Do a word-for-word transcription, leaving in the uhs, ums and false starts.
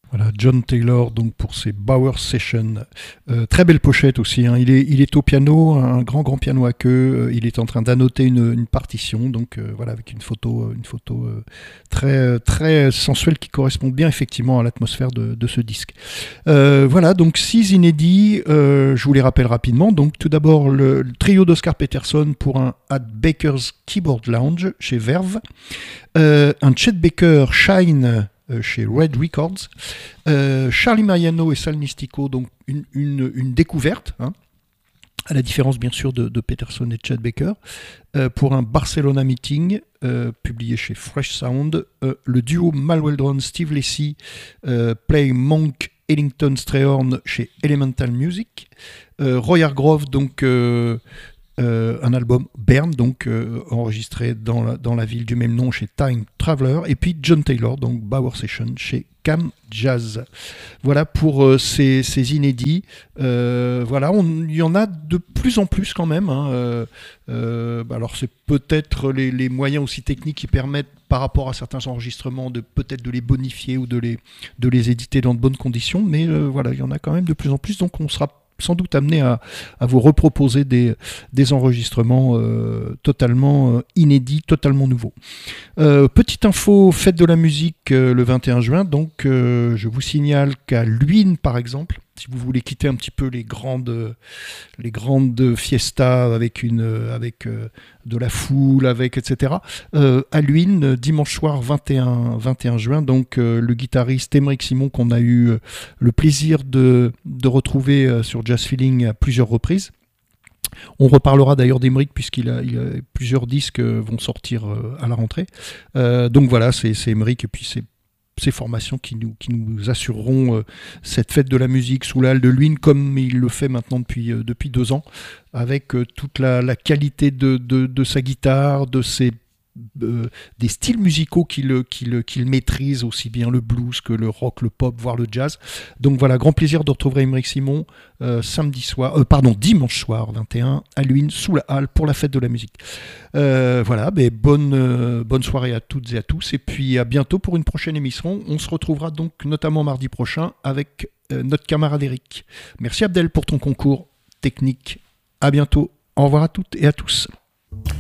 Voilà, John Taylor donc pour ses Bauer Sessions. Euh, très belle pochette aussi, hein. Il est, il est au piano, un grand grand piano à queue. Euh, il est en train d'annoter une, une partition, donc euh, voilà, avec une photo, une photo euh, très très sensuelle qui correspond bien effectivement à l'atmosphère de, de ce disque. Euh, voilà, donc six inédits. Euh, je vous les rappelle rapidement. Donc tout d'abord le, le trio d'Oscar Peterson pour un At Baker's Keyboard Lounge chez Verve, euh, un Chet Baker Shine chez Red Records, euh, Charlie Mariano et Sal Nistico, donc une, une, une découverte, hein, à la différence bien sûr de, de Peterson et Chet Baker, euh, pour un Barcelona Meeting, euh, publié chez Fresh Sound, euh, le duo Mal Waldron Steve Lacy euh, play Monk Ellington Strayhorn chez Elemental Music, euh, Roy Hargrove, donc euh, Euh, un album Bern, donc euh, enregistré dans la, dans la ville du même nom chez Time Traveler, et puis John Taylor, donc Bauer Session chez Cam Jazz. Voilà pour euh, ces, ces inédits. Euh, voilà, il y en a de plus en plus quand même, hein. Euh, euh, alors c'est peut-être les, les moyens aussi techniques qui permettent par rapport à certains enregistrements de peut-être de les bonifier ou de les, de les éditer dans de bonnes conditions, mais euh, voilà, il y en a quand même de plus en plus, donc on sera sans doute amené à, à vous reproposer des, des enregistrements euh, totalement euh, inédits, totalement nouveaux. Euh, petite info, fête de la musique euh, le vingt et un juin, donc euh, je vous signale qu'à Luynes par exemple, si vous voulez quitter un petit peu les grandes, les grandes fiestas avec, une, avec euh, de la foule, avec et cetera. Euh, à Luynes, dimanche soir vingt et un juin, donc euh, le guitariste Émeric Simon qu'on a eu euh, le plaisir de, de retrouver euh, sur Jazz Feeling à plusieurs reprises. On reparlera d'ailleurs d'Émeric puisqu'il a, il a plusieurs disques vont sortir euh, à la rentrée. Euh, donc voilà, c'est, c'est Émeric et puis c'est ces formations qui nous, qui nous assureront euh, cette fête de la musique sous la halle de Luynes comme il le fait maintenant depuis, euh, depuis deux ans, avec euh, toute la, la qualité de, de, de sa guitare, de ses, euh, des styles musicaux qu'il, qu'il, qu'il maîtrise, aussi bien le blues que le rock, le pop, voire le jazz. Donc voilà, grand plaisir de retrouver Émeric Simon euh, samedi soir, euh, pardon, dimanche soir vingt et un à Luynes sous la halle pour la fête de la musique. Euh, voilà, ben bonne, euh, bonne soirée à toutes et à tous, et puis à bientôt pour une prochaine émission. On se retrouvera donc notamment mardi prochain avec euh, notre camarade Eric. Merci Abdel pour ton concours technique. À bientôt. Au revoir à toutes et à tous.